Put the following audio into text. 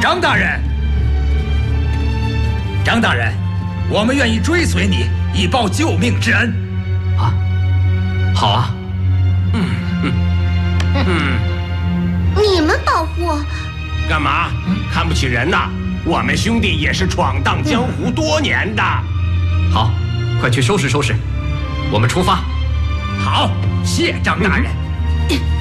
张大人，张大人，我们愿意追随你，以报救命之恩。 啊，好啊。 你们保护？ 干嘛？看不起人呐？我们兄弟也是闯荡江湖多年的。 好，快去收拾收拾，我们出发。 好，谢张大人。